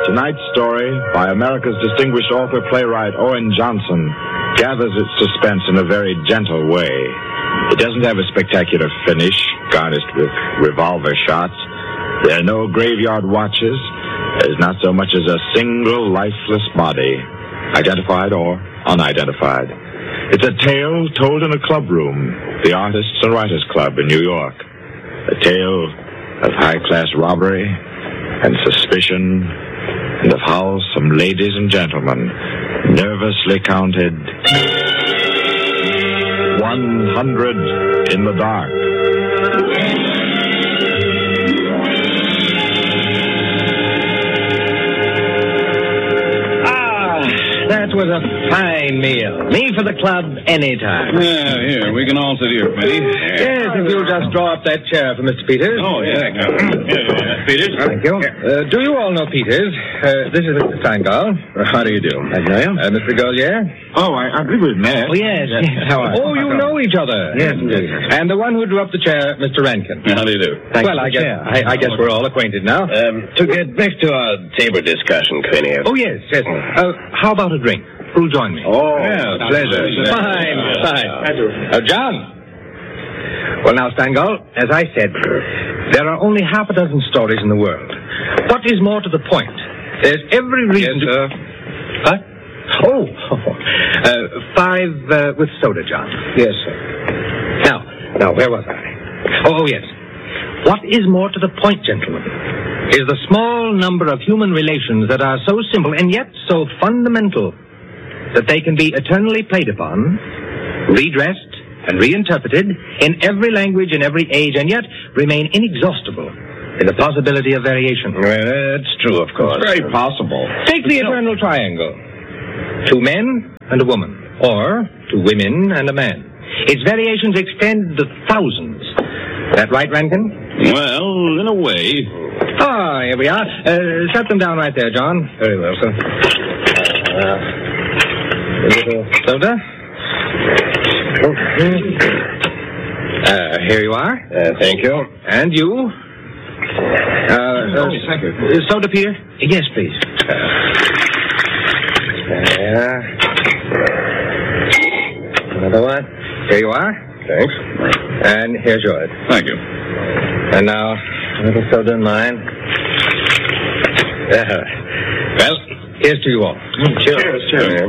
Tonight's story, by America's distinguished author-playwright Owen Johnson, gathers its suspense in a very gentle way. It doesn't have a spectacular finish, garnished with revolver shots. There are no graveyard watches. There's not so much as a single lifeless body, identified or unidentified. It's a tale told in a club room, the Artists and Writers Club in New York. A tale of high-class robbery and suspicion, and of how some ladies and gentlemen nervously counted 100 in the dark. That was a fine meal. Me for the club anytime. Yeah, here, we can all sit here, Penny. Yes, if you'll just draw up that chair for Mr. Peters. Oh, yeah. Peters. Thank you. Do you all know Peters? This is Mr. Steingall. How do you do? I know you. Mr. Golier? Oh, I believe we've met. Oh, yes. How are you? Oh, you know each other. Yes, indeed. And the one who drew up the chair, Mr. Rankin. How do you do? Well, I guess we're all acquainted now. To get back to our table discussion, Queenie. Oh, yes. How about a drink? Who'll join me? Oh, yeah, pleasure. Fine. John. Well, now, Steingall, as I said, there are only half a dozen stories in the world. What is more to the point? There's every reason to... Huh? Oh. 5 with soda, John. Yes, sir. Now, where was I? Oh, yes. What is more to the point, gentlemen, is the small number of human relations that are so simple and yet so fundamental that they can be eternally played upon, redressed, and reinterpreted in every language, in every age, and yet remain inexhaustible in the possibility of variation. Well, that's true, of course. It's very possible. Take the eternal triangle. 2 men and a woman, or 2 women and a man. Its variations extend to thousands. That right, Rankin? Well, in a way. Ah, here we are. Set them down right there, John. Very well, sir. A little soda. Here you are. Thank you. And you? Thank you. Soda, Peter? Yes, please. Another one. Here you are. Thanks. And here's yours. Thank you. And now, a little soda in mine. Well, here's to you all. Cheers.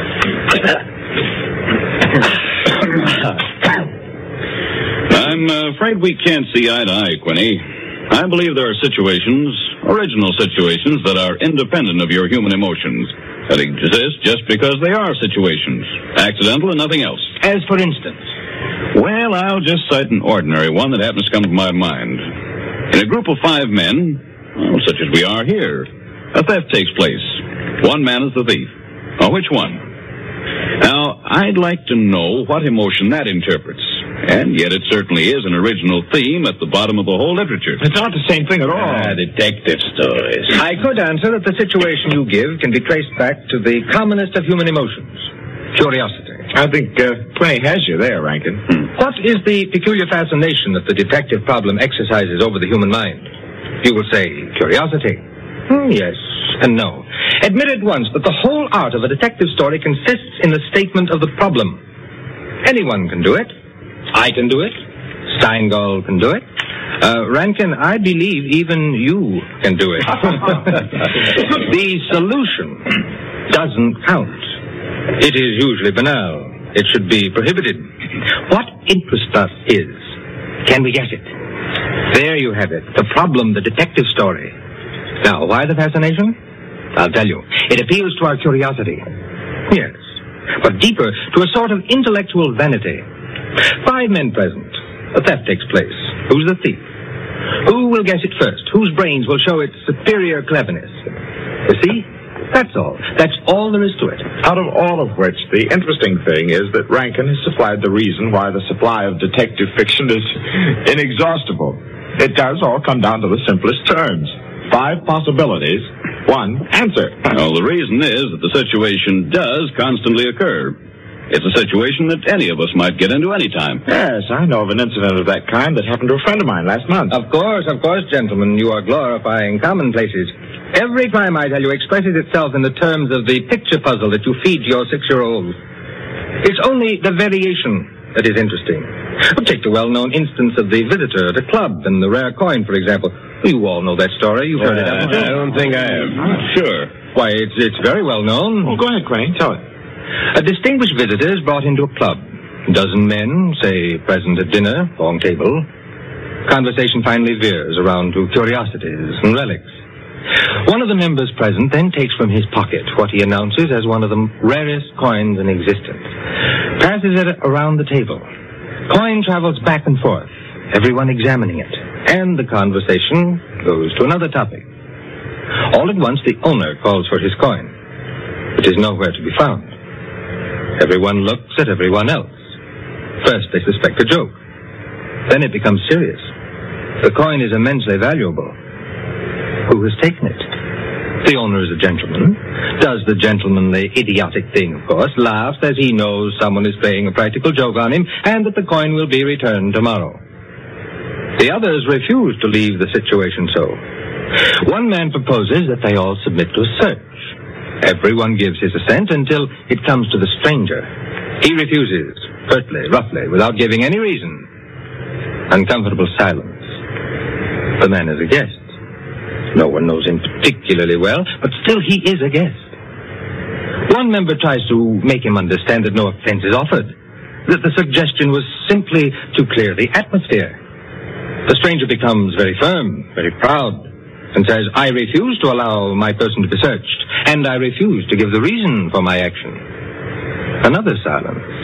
I'm afraid we can't see eye to eye, Quinny. I believe there are situations, original situations, that are independent of your human emotions, that exist just because they are situations, accidental and nothing else. As for instance? Well, I'll just cite an ordinary one that happens to come to my mind. In a group of 5 men, such as we are here, a theft takes place. One man is the thief. Which one? Now, I'd like to know what emotion that interprets. And yet it certainly is an original theme at the bottom of the whole literature. It's not the same thing at all. Detective stories. I could answer that the situation you give can be traced back to the commonest of human emotions, curiosity. I think Quinny has you there, Rankin. What is the peculiar fascination that the detective problem exercises over the human mind? You will say curiosity. Yes and no. Admit at once that the whole art of a detective story consists in the statement of the problem. Anyone can do it. I can do it. Steingall can do it. Rankin, I believe even you can do it. The solution doesn't count. It is usually banal. It should be prohibited. What interests us is, can we guess it? There you have it. The problem, the detective story. Now, why the fascination? I'll tell you. It appeals to our curiosity. Yes. But deeper, to a sort of intellectual vanity. 5 men present. A theft takes place. Who's the thief? Who will guess it first? Whose brains will show its superior cleverness? You see? That's all. That's all there is to it. Out of all of which, the interesting thing is that Rankin has supplied the reason why the supply of detective fiction is inexhaustible. It does all come down to the simplest terms. 5 possibilities, 1 answer. Well, the reason is that the situation does constantly occur. It's a situation that any of us might get into any time. Yes, I know of an incident of that kind that happened to a friend of mine last month. Of course, gentlemen. You are glorifying commonplaces. Every crime, I tell you, expresses itself in the terms of the picture puzzle that you feed your 6-year-old. It's only the variation that is interesting. Well, take the well-known instance of the visitor at a club and the rare coin, for example. You all know that story. You've heard it, haven't you? I don't think I have. Sure. Why, it's very well known. Well, go ahead, Crane. Tell it. A distinguished visitor is brought into a club. A dozen men, say, present at dinner, long table. Conversation finally veers around to curiosities and relics. One of the members present then takes from his pocket what he announces as one of the rarest coins in existence. Passes it around the table. Coin travels back and forth, everyone examining it. And the conversation goes to another topic. All at once, the owner calls for his coin. It is nowhere to be found. Everyone looks at everyone else. First, they suspect a joke. Then it becomes serious. The coin is immensely valuable. Who has taken it? The owner is a gentleman. Does the gentlemanly, idiotic thing, of course, laughs as he knows someone is playing a practical joke on him and that the coin will be returned tomorrow. The others refuse to leave the situation so. One man proposes that they all submit to a search. Everyone gives his assent until it comes to the stranger. He refuses, curtly, roughly, without giving any reason. Uncomfortable silence. The man is a guest. No one knows him particularly well, but still he is a guest. One member tries to make him understand that no offense is offered, that the suggestion was simply to clear the atmosphere. The stranger becomes very firm, very proud, and says, I refuse to allow my person to be searched, and I refuse to give the reason for my action. Another silence.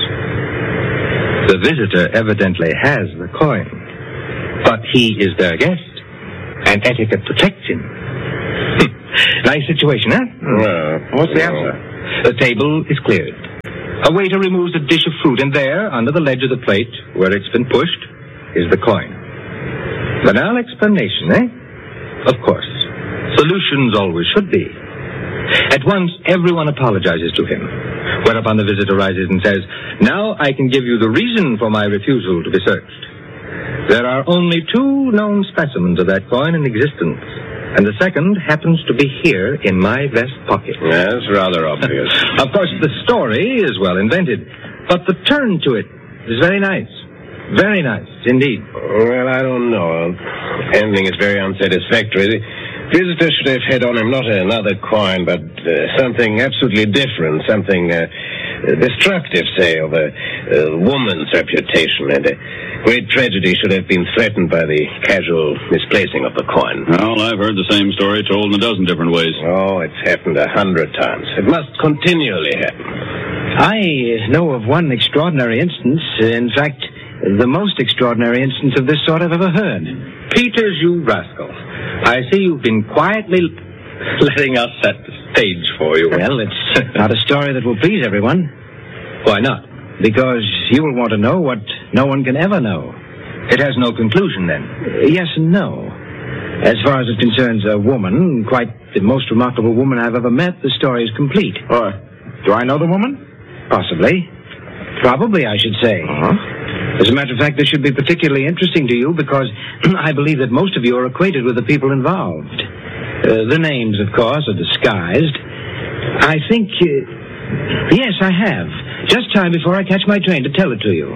The visitor evidently has the coin, but he is their guest, and etiquette protects him. Nice situation, huh? What's the answer? The table is cleared. A waiter removes a dish of fruit, and there, under the ledge of the plate, where it's been pushed, is the coin. Banal explanation, eh? Of course. Solutions always should be. At once, everyone apologizes to him, whereupon the visitor rises and says, now I can give you the reason for my refusal to be searched. There are only 2 known specimens of that coin in existence, and the second happens to be here in my vest pocket. That's rather obvious. Of course, the story is well invented, but the turn to it is very nice. Very nice, indeed. Well, I don't know. Ending is very unsatisfactory. The visitor should have had on him not another coin, but something absolutely different, something destructive, say, of a woman's reputation. And a great tragedy should have been threatened by the casual misplacing of the coin. Well, I've heard the same story told in a dozen different ways. Oh, it's happened 100 times. It must continually happen. I know of one extraordinary instance. In fact, the most extraordinary instance of this sort I've ever heard. Peters, you rascal. I see you've been quietly letting us set the stage for you. Well, it's not a story that will please everyone. Why not? Because you will want to know what no one can ever know. It has no conclusion, then? Yes and no. As far as it concerns a woman, quite the most remarkable woman I've ever met, the story is complete. Do I know the woman? Possibly. Probably, I should say. Uh-huh. As a matter of fact, this should be particularly interesting to you because I believe that most of you are acquainted with the people involved. The names, of course, are disguised. I think... yes, I have. Just time before I catch my train to tell it to you.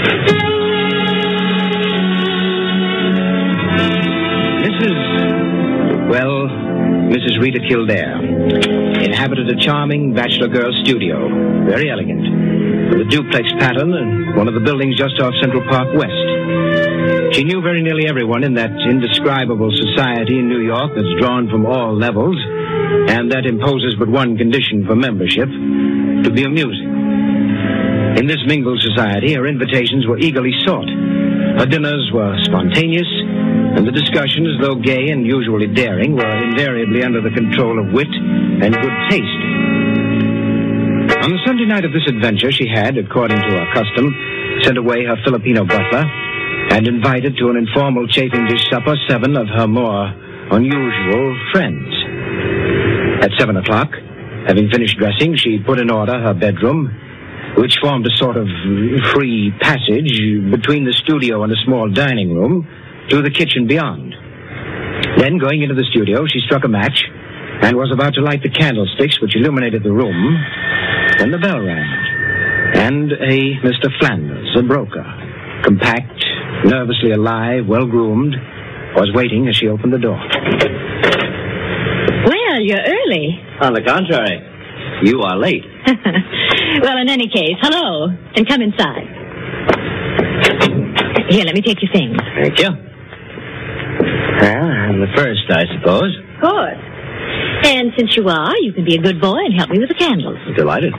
Mrs. Rita Kildare inhabited a charming bachelor girl studio, very elegant, with a duplex pattern and one of the buildings just off Central Park West. She knew very nearly everyone in that indescribable society in New York that's drawn from all levels and that imposes but one condition for membership, to be amusing. In this mingled society, her invitations were eagerly sought. Her dinners were spontaneous, and the discussions, though gay and usually daring, were invariably under the control of wit and good taste. On the Sunday night of this adventure, she had, according to her custom, sent away her Filipino butler and invited to an informal chafing dish supper 7 of her more unusual friends. At 7 o'clock, having finished dressing, she put in order her bedroom, which formed a sort of free passage between the studio and a small dining room, to the kitchen beyond. Then, going into the studio, she struck a match and was about to light the candlesticks which illuminated the room when the bell rang. And a Mr. Flanders, a broker, compact, nervously alive, well-groomed, was waiting as she opened the door. Well, you're early. On the contrary, you are late. Well, in any case, hello, and come inside. Here, let me take your things. Thank you. Well, I'm the first, I suppose. Of course. And since you are, you can be a good boy and help me with the candles. Delighted.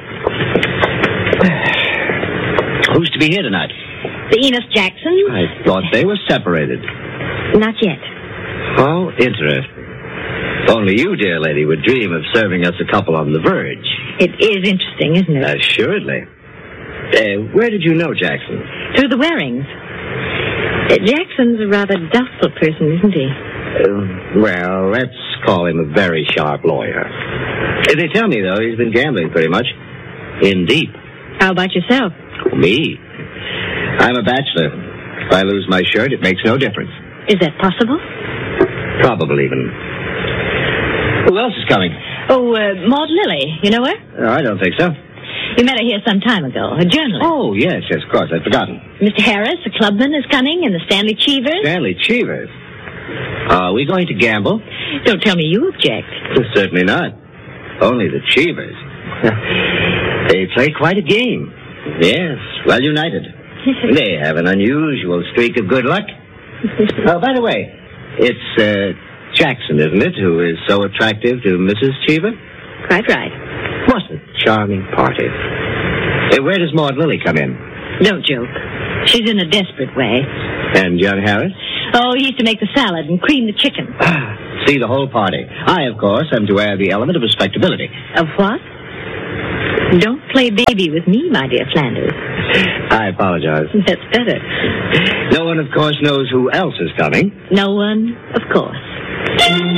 Who's to be here tonight? The Enos Jacksons? I thought they were separated. Not yet. Oh, interesting. Only you, dear lady, would dream of serving us a couple on the verge. It is interesting, isn't it? Assuredly. Where did you know Jackson? Through the Warings. Jackson's a rather doubtful person, isn't he? Well, let's call him a very sharp lawyer. They tell me, though, he's been gambling pretty much. In deep. How about yourself? Me? I'm a bachelor. If I lose my shirt, it makes no difference. Is that possible? Probable, even. Who else is coming? Oh, Maud Lily. You know her? Oh, I don't think so. You met her here some time ago. A journalist. Oh, yes, of course. I'd forgotten. Mr. Harris, the clubman, is coming, and the Stanley Cheevers. Stanley Cheevers? Are we going to gamble? Don't tell me you object. Certainly not. Only the Cheevers. They play quite a game. Yes, well united. They have an unusual streak of good luck. Oh, by the way, it's Jackson, isn't it, who is so attractive to Mrs. Cheever? Quite right. What a charming party. Where does Maud Lily come in? Don't joke. She's in a desperate way. And young Harris? Oh, he used to make the salad and cream the chicken. See the whole party. I, of course, am to add the element of respectability. Of what? Don't play baby with me, my dear Flanders. I apologize. That's better. No one, of course, knows who else is coming. No one, of course.